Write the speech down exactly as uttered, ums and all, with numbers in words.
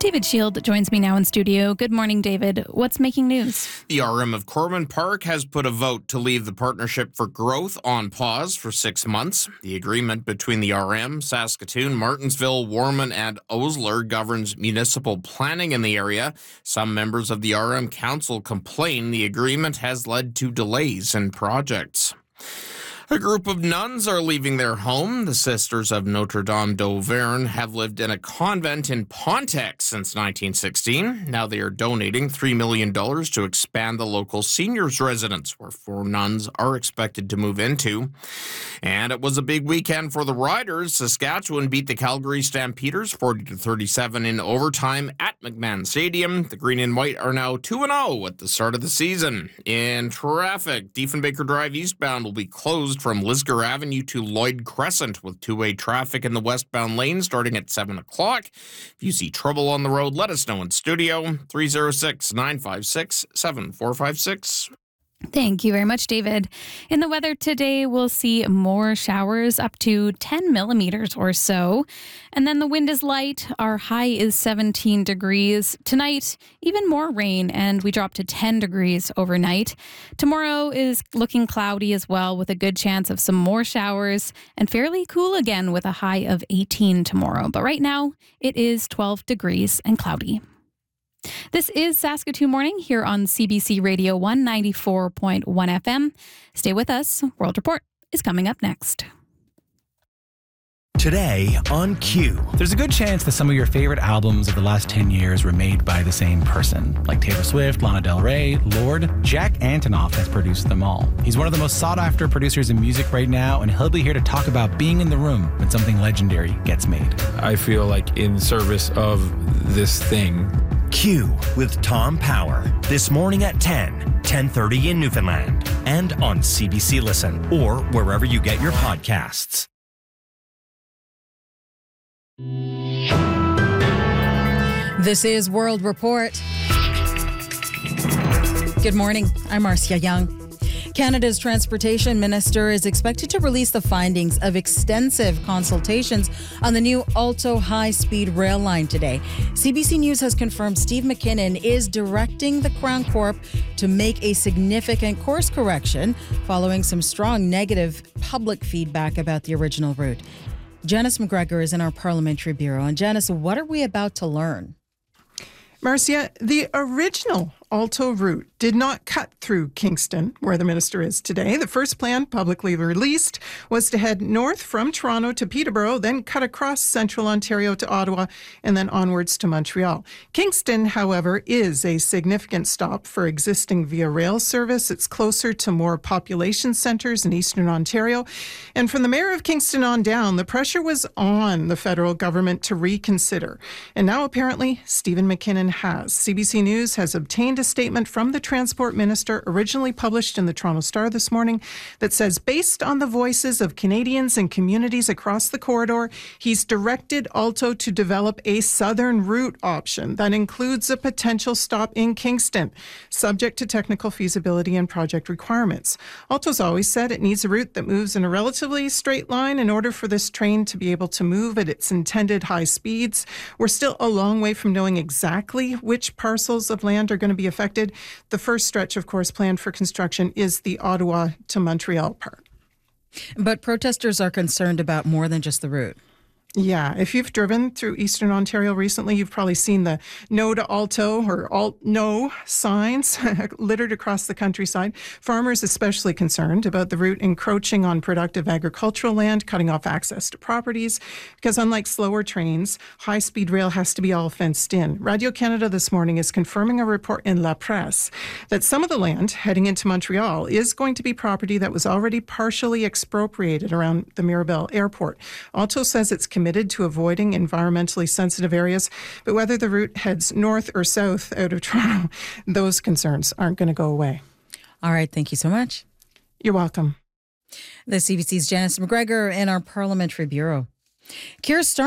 David Shield joins me now in studio. Good morning, David. What's making news? The R M of Corman Park has put a vote to leave the Partnership for Growth on pause for six months. The agreement between the R M, Saskatoon, Martensville, Warman, and Osler governs municipal planning in the area. Some members of the R M Council complain the agreement has led to delays in projects. A group of nuns are leaving their home. The Sisters of Notre Dame d'Auvergne have lived in a convent in Pontiac since nineteen sixteen. Now they are donating three million dollars to expand the local seniors' residence, where four nuns are expected to move into. And it was a big weekend for the Riders. Saskatchewan beat the Calgary Stampeders forty to thirty-seven in overtime at McMahon Stadium. The Green and White are now two and oh at the start of the season. In traffic, Diefenbaker Drive eastbound will be closed from Lisgar Avenue to Lloyd Crescent with two-way traffic in the westbound lane starting at seven o'clock. If you see trouble on the road, let us know in studio, three oh six, nine five six, seven four five six. Thank you very much, David. In the weather today, we'll see more showers up to ten millimeters or so. And then the wind is light. Our high is seventeen degrees. Tonight, even more rain, and we drop to ten degrees overnight. Tomorrow is looking cloudy as well, with a good chance of some more showers, and fairly cool again with a high of eighteen tomorrow. But right now, it is twelve degrees and cloudy. This is Saskatoon Morning here on C B C Radio one ninety-four point one F M. Stay with us. World Report is coming up next. Today on Q. There's a good chance that some of your favorite albums of the last ten years were made by the same person. Like Taylor Swift, Lana Del Rey, Lorde. Jack Antonoff has produced them all. He's one of the most sought-after producers in music right now, and he'll be here to talk about being in the room when something legendary gets made. I feel like in service of this thing. Q with Tom Power. This morning at ten, ten thirty in Newfoundland. And on C B C Listen or wherever you get your podcasts. This is World Report. Good morning. I'm Marcia Young. Canada's Transportation Minister is expected to release the findings of extensive consultations on the new Alto high-speed rail line today. C B C News has confirmed Steve McKinnon is directing the Crown Corp to make a significant course correction following some strong negative public feedback about the original route. Janice McGregor is in our Parliamentary Bureau. And Janice, what are we about to learn? Marcia, the original Alto route did not cut through Kingston, where the minister is today. The first plan, publicly released, was to head north from Toronto to Peterborough, then cut across central Ontario to Ottawa, and then onwards to Montreal. Kingston, however, is a significant stop for existing Via Rail service. It's closer to more population centres in eastern Ontario. And from the mayor of Kingston on down, the pressure was on the federal government to reconsider. And now apparently Stephen McKinnon has. C B C News has obtained a statement from the Transport Minister, originally published in the Toronto Star this morning, that says, based on the voices of Canadians and communities across the corridor, he's directed Alto to develop a southern route option that includes a potential stop in Kingston, subject to technical feasibility and project requirements. Alto's always said it needs a route that moves in a relatively straight line in order for this train to be able to move at its intended high speeds. We're still a long way from knowing exactly which parcels of land are going to be affected. The first stretch, of course, planned for construction is the Ottawa to Montreal part. But protesters are concerned about more than just the route. Yeah, if you've driven through Eastern Ontario recently, you've probably seen the no to Alto or alt no signs littered across the countryside. Farmers especially concerned about the route encroaching on productive agricultural land, cutting off access to properties, because unlike slower trains, high-speed rail has to be all fenced in. Radio-Canada this morning is confirming a report in La Presse that some of the land heading into Montreal is going to be property that was already partially expropriated around the Mirabel Airport. Alto says it's committed to avoiding environmentally sensitive areas, but whether the route heads north or south out of Toronto, those concerns aren't going to go away. All right, thank you so much. You're welcome. The C B C's Janice McGregor in our Parliamentary Bureau. Keir Starmer